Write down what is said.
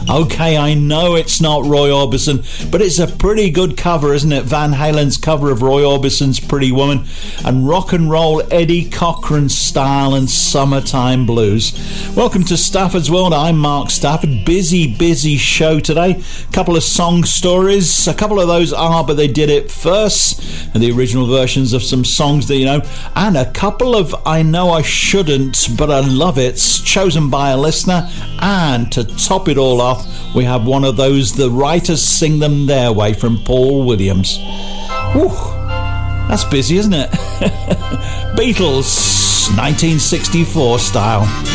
Okay, I know it's not Roy Orbison, but it's a pretty good cover, isn't it? Van Halen's cover of Roy Orbison's Pretty Woman, and rock and roll Eddie Cochran style and Summertime Blues. Welcome to Stafford's World. I'm Mark Stafford. Busy show today. A couple of song stories. A couple of those are But They Did It First, and the original versions of some songs that you know, and a couple of I Know I Shouldn't But I Love It's, chosen by a listener. And to top it all off, we have one of those The Writers Sing Them Their Way from Paul Williams. Whew, that's busy, isn't it? Beatles, 1964 style.